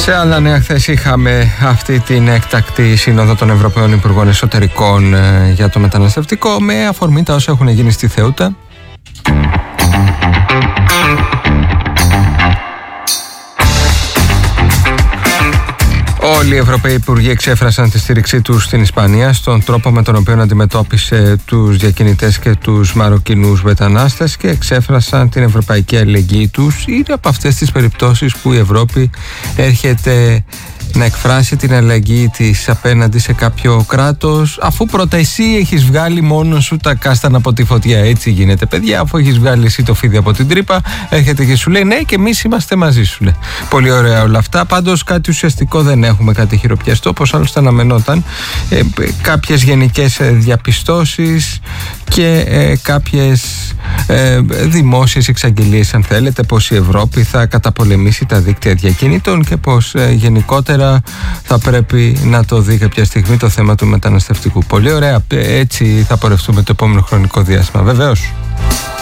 Σε άλλα νέα, χθες είχαμε αυτή την έκτακτη σύνοδο των Ευρωπαίων Υπουργών Εσωτερικών για το μεταναστευτικό, με αφορμή τα όσα έχουν γίνει στη Θεούτα. Όλοι οι Ευρωπαίοι Υπουργοί εξέφρασαν τη στήριξή τους στην Ισπανία στον τρόπο με τον οποίο αντιμετώπισε τους διακινητές και τους Μαροκινούς μετανάστες και εξέφρασαν την ευρωπαϊκή αλληλεγγύη τους. Είναι από αυτές τις περιπτώσεις που η Ευρώπη έρχεται να εκφράσει την αλληλεγγύη της απέναντι σε κάποιο κράτος, αφού πρώτα εσύ έχεις βγάλει μόνος σου τα κάστανα από τη φωτιά. Έτσι γίνεται, παιδιά. Αφού έχεις βγάλει εσύ το φίδι από την τρύπα, έρχεται και σου λέει ναι, και εμείς είμαστε μαζί σου. Λέει. Πολύ ωραία όλα αυτά. Πάντως κάτι ουσιαστικό δεν έχουμε, κάτι χειροπιαστό, όπως άλλωστε αναμενόταν. Κάποιες γενικές διαπιστώσεις και κάποιες δημόσιες εξαγγελίες, αν θέλετε, πως η Ευρώπη θα καταπολεμήσει τα δίκτυα διακινήτων και πως γενικότερα θα πρέπει να το δει κάποια στιγμή το θέμα του μεταναστευτικού. Πολύ ωραία, έτσι θα πορευτούμε το επόμενο χρονικό διάστημα, βεβαίως.